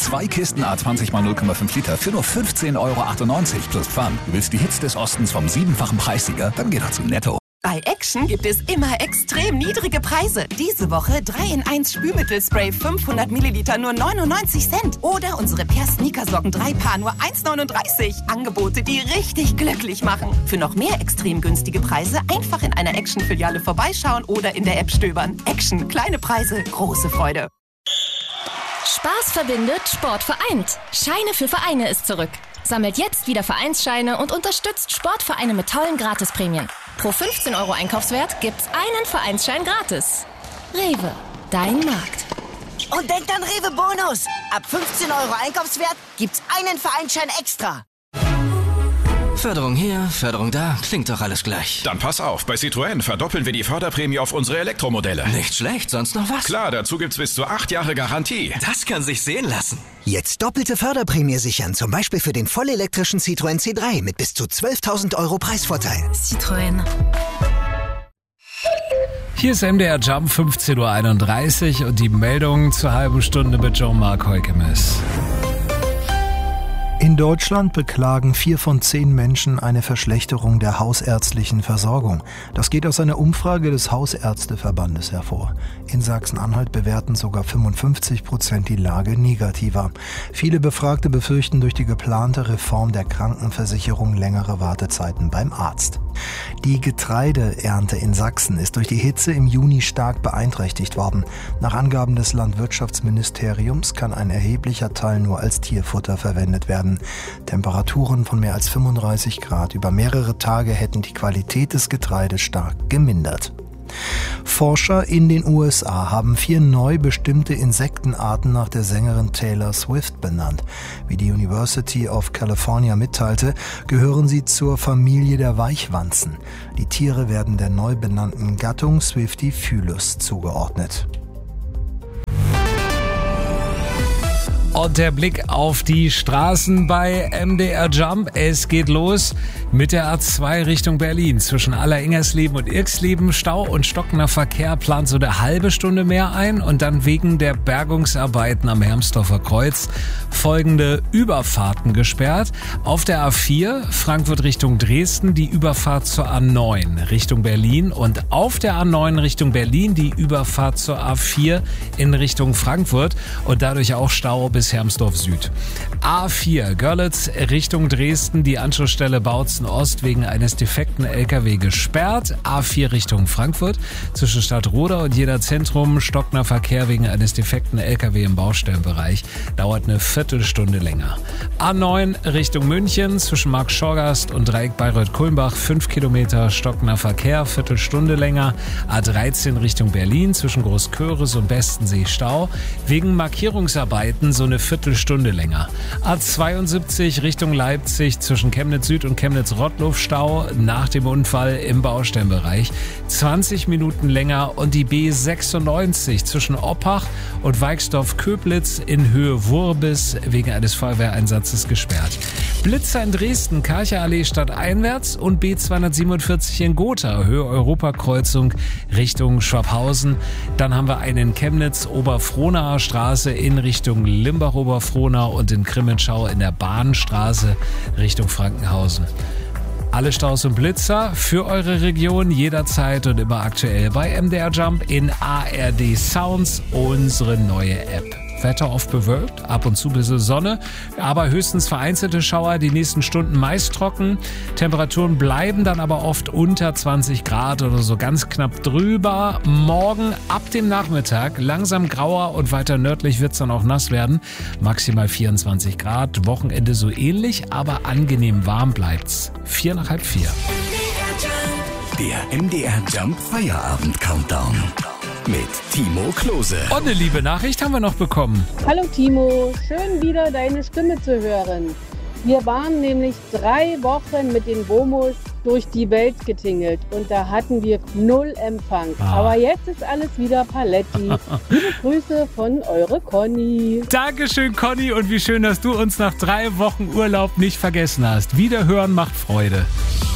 2 Kisten A20 mal 0,5 Liter für nur 15,98 € plus Pfand. Du willst die Hits des Ostens vom 7-fachen Preissieger? Dann geh doch zu Netto. Bei Action gibt es immer extrem niedrige Preise. Diese Woche 3-in-1 Spülmittelspray 500 Milliliter nur 99 Cent. Oder unsere Per Sneakersocken 3 Paar nur 1,39. Angebote, die richtig glücklich machen. Für noch mehr extrem günstige Preise einfach in einer Action-Filiale vorbeischauen oder in der App stöbern. Action, kleine Preise, große Freude. Spaß verbindet, Sport vereint. Scheine für Vereine ist zurück. Sammelt jetzt wieder Vereinsscheine und unterstützt Sportvereine mit tollen Gratisprämien. Pro 15 € Einkaufswert gibt's einen Vereinsschein gratis. Rewe, dein Markt. Und denkt an Rewe Bonus. Ab 15 € Einkaufswert gibt's einen Vereinsschein extra. Förderung hier, Förderung da, klingt doch alles gleich. Dann pass auf, bei Citroën verdoppeln wir die Förderprämie auf unsere Elektromodelle. Nicht schlecht, sonst noch was? Klar, dazu gibt's bis zu 8 Jahre Garantie. Das kann sich sehen lassen. Jetzt doppelte Förderprämie sichern, zum Beispiel für den vollelektrischen Citroën C3 mit bis zu 12.000 € Preisvorteil. Citroën. Hier ist MDR Jump 15:31 Uhr und die Meldung zur halben Stunde mit Jean-Marc Heukemes. In Deutschland beklagen 4 von 10 Menschen eine Verschlechterung der hausärztlichen Versorgung. Das geht aus einer Umfrage des Hausärzteverbandes hervor. In Sachsen-Anhalt bewerten sogar 55% die Lage negativer. Viele Befragte befürchten durch die geplante Reform der Krankenversicherung längere Wartezeiten beim Arzt. Die Getreideernte in Sachsen ist durch die Hitze im Juni stark beeinträchtigt worden. Nach Angaben des Landwirtschaftsministeriums kann ein erheblicher Teil nur als Tierfutter verwendet werden. Temperaturen von mehr als 35 Grad über mehrere Tage hätten die Qualität des Getreides stark gemindert. Forscher in den USA haben 4 neu bestimmte Insektenarten nach der Sängerin Taylor Swift benannt. Wie die University of California mitteilte, gehören sie zur Familie der Weichwanzen. Die Tiere werden der neu benannten Gattung Swiftifilus zugeordnet. Und der Blick auf die Straßen bei MDR Jump. Es geht los mit der A2 Richtung Berlin. Zwischen Alleringgersleben und Irxleben Stau und stockender Verkehr plant so eine halbe Stunde mehr ein. Und dann wegen der Bergungsarbeiten am Hermsdorfer Kreuz folgende Überfahrten gesperrt. Auf der A4 Frankfurt Richtung Dresden die Überfahrt zur A9 Richtung Berlin. Und auf der A9 Richtung Berlin die Überfahrt zur A4 in Richtung Frankfurt. Und dadurch auch Stau bis Hermsdorf Süd. A4 Görlitz Richtung Dresden, die Anschlussstelle Bautzen Ost wegen eines defekten LKW gesperrt. A4 Richtung Frankfurt zwischen Stadtroda und Jena Zentrum stockender Verkehr wegen eines defekten LKW im Baustellenbereich. Dauert eine Viertelstunde länger. A9 Richtung München zwischen Marktschorgast und Dreieck Bayreuth-Kulmbach 5 Kilometer stockender Verkehr, Viertelstunde länger. A13 Richtung Berlin zwischen Großköris und Bestensee Stau. Wegen Markierungsarbeiten so eine Viertelstunde länger. A72 Richtung Leipzig zwischen Chemnitz Süd und Chemnitz-Rottluff Stau nach dem Unfall im Baustellenbereich. 20 Minuten länger und die B96 zwischen Oppach und Weixdorf-Köblitz in Höhe Wurbis wegen eines Feuerwehreinsatzes gesperrt. Blitzer in Dresden, Karcher-Allee stadteinwärts und B247 in Gotha, Höhe Europakreuzung Richtung Schwabhausen. Dann haben wir einen in Chemnitz, Oberfrohnaer Straße in Richtung Limbach-Oberfrohnau und in Crimmenschau in der Bahnstraße Richtung Frankenhausen. Alle Staus und Blitzer für eure Region jederzeit und immer aktuell bei MDR Jump in ARD Sounds, unsere neue App. Wetter oft bewölkt, ab und zu ein bisschen Sonne, aber höchstens vereinzelte Schauer, die nächsten Stunden meist trocken. Temperaturen bleiben dann aber oft unter 20 Grad oder so ganz knapp drüber. Morgen ab dem Nachmittag langsam grauer und weiter nördlich wird es dann auch nass werden. Maximal 24 Grad, Wochenende so ähnlich, aber angenehm warm bleibt's. 4 nach halb 4. Der MDR Jump Feierabend Countdown mit Timo Klose. Und eine liebe Nachricht haben wir noch bekommen. Hallo Timo, schön wieder deine Stimme zu hören. Wir waren nämlich 3 Wochen mit den Bomos durch die Welt getingelt und da hatten wir 0 Empfang. Aber jetzt ist alles wieder Paletti. Liebe Grüße von eure Conny. Dankeschön Conny und wie schön, dass du uns nach 3 Wochen Urlaub nicht vergessen hast. Wiederhören macht Freude.